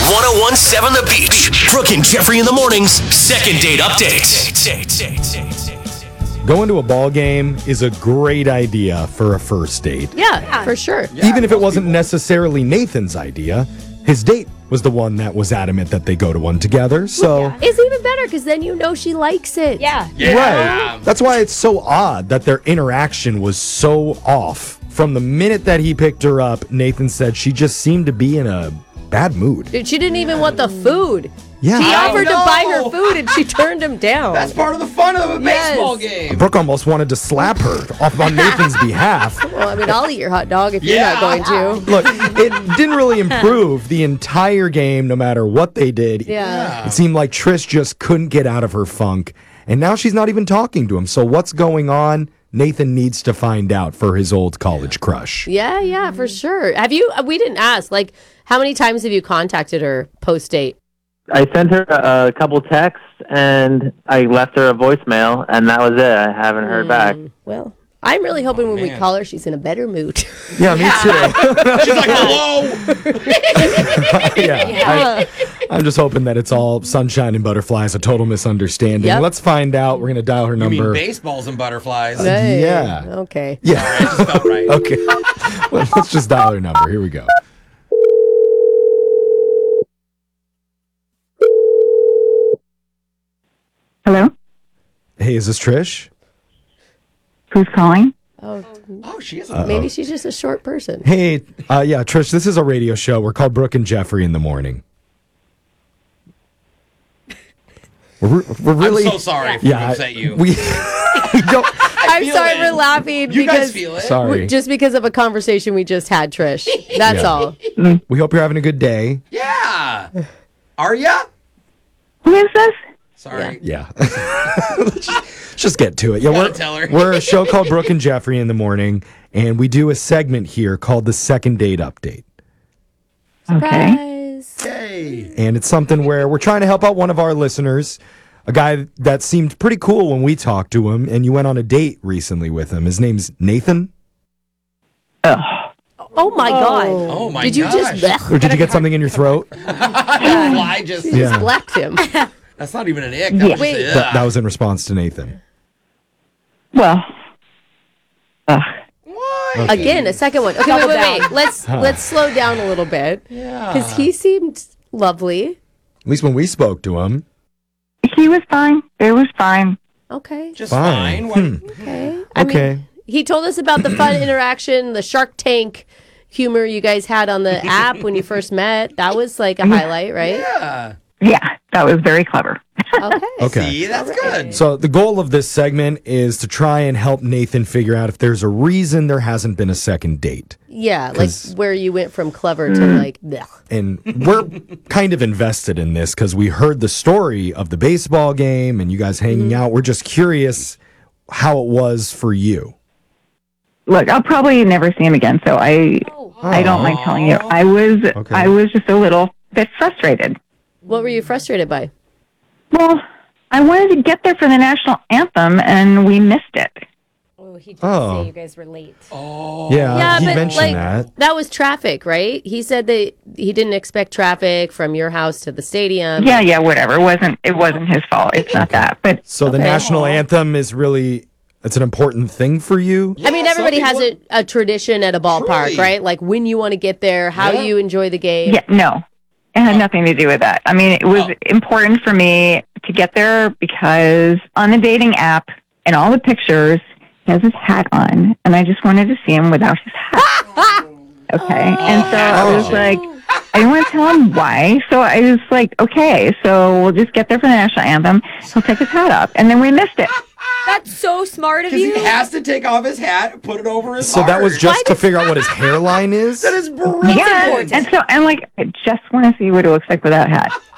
1017 The Beach. Brooke and Jeffrey in the mornings. Second date update. Going to a ball game is a great idea for a first date. Yeah, for sure. Even if it wasn't necessarily Nathan's idea, his date was the one that was adamant that they go to one together. So It's even better because then you know she likes it. Yeah. Right. That's why it's so odd that their interaction was so off. From the minute that he picked her up, Nathan said she just seemed to be in a bad mood. Dude, she didn't even want the food. Yeah. He offered to know. buy her food and she turned him down. That's part of the fun of a Yes. baseball game. Brooke almost wanted to slap her off on Nathan's behalf. Well, I mean, I'll eat your hot dog if you're not going to. Look, it didn't really improve the entire game, no matter what they did. Yeah. It seemed like Trish just couldn't get out of her funk, and now she's not even talking to him. So what's going on? Nathan needs to find out for his old college crush. Yeah, for sure. We didn't ask, like, how many times have you contacted her post-date? I sent her a couple texts and I left her a voicemail, and that was it. I haven't heard back. Well, I'm really hoping when we call her, she's in a better mood. Yeah, me too. She's like, hello. I'm just hoping that it's all sunshine and butterflies, a total misunderstanding. Yep. Let's find out. We're going to dial her You mean number. baseballs and butterflies? Hey, Yeah. Okay. Yeah. It just felt right. Okay. Well, let's just dial her number. Here we go. Hello? Hey, is this Trish? Who's calling? Oh, Oh, she is a maybe she's just a short person. Hey, yeah, Trish, this is a radio show. We're called Brooke and Jeffrey in the morning. We're really... I'm so sorry if we upset you. We don't... I'm feel sorry it. we're laughing You guys because feel it? Sorry. just because of a conversation we just had, Trish. That's Yeah. all. We hope you're having a good day. Yeah. Are ya? Who is this? Sorry. Yeah. Let's just get to it. Yeah, Gotta tell her. we're a show called Brooke and Jeffrey in the morning, and we do a segment here called the Second Date Update. Okay. Surprise. Hey. And it's something where we're trying to help out one of our listeners, a guy that seemed pretty cool when we talked to him, and you went on a date recently with him. His name's Nathan. Oh my God. Oh my Did you gosh. just Or did you get something in your throat? I just. Yeah. blacked him? That's not even an ick. That was Wait. just, That was in response to Nathan. Well, What? Again, a second one. Okay, wait. Let's slow down a little bit. Yeah. Because he seemed lovely. At least when we spoke to him. he was fine. It was fine. Okay. Just Fine. fine. Okay. Okay. He told us about the fun interaction, the Shark Tank humor you guys had on the app when you first met. That was like a highlight, right? Yeah. Yeah, that was very clever. Okay. Okay. See, that's good. So the goal of this segment is to try and help Nathan figure out if there's a reason there hasn't been a second date. Yeah, like 'Cause- where you went from clever to like, blech. And we're kind of invested in this because we heard the story of the baseball game and you guys hanging out. We're just curious how it was for you. Look, I'll probably never see him again, so I don't mind telling you. I was just a little bit frustrated. What were you frustrated by? Well, I wanted to get there for the national anthem, and we missed it. Oh, he did Oh. say you guys were late. Yeah, he mentioned that. was traffic, right? He said that he didn't expect traffic from your house to the stadium. Yeah, whatever. It wasn't his fault. It's not that. But So the national anthem is really, it's an important thing for you? I mean, everybody has a tradition at a ballpark, Truly. right? Like when you want to get there, how you enjoy the game. yeah, no, it had nothing to do with that. I mean, it was important for me to get there because on the dating app and all the pictures, he has his hat on, and I just wanted to see him without his hat. Okay, and so I was like, I didn't want to tell him why, so I was like, okay, so we'll just get there for the national anthem. He'll take his hat off, and then we missed it. That's so smart of Because you. he has to take off his hat, put it over his So that was heart. just to figure out what his hairline is? That is brilliant. Yeah, and so I'm like, I just want to see what it looks like without hat.